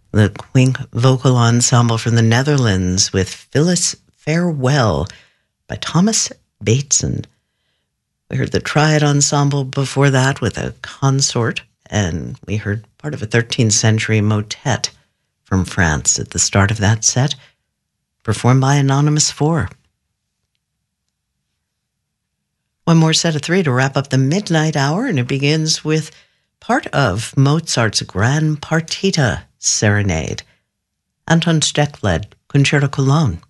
The Quink Vocal Ensemble from the Netherlands with Phyllis Farewell by Thomas Bateson. We heard the Triad Ensemble before that with a consort, and we heard part of a 13th century motet from France at the start of that set, performed by Anonymous 4. One more set of three to wrap up the midnight hour, and it begins with part of Mozart's Grand Partita Serenade, Anton Steck led Concerto Cologne.